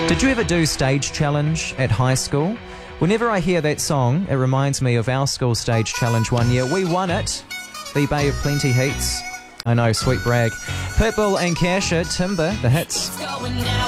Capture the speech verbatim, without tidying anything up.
Did you ever do Stage Challenge at high school? Whenever I hear that song, it reminds me of our school Stage Challenge one year. We won it. The Bay of Plenty Heats. I know, sweet brag. Pitbull and Kesha, Timber, the hits.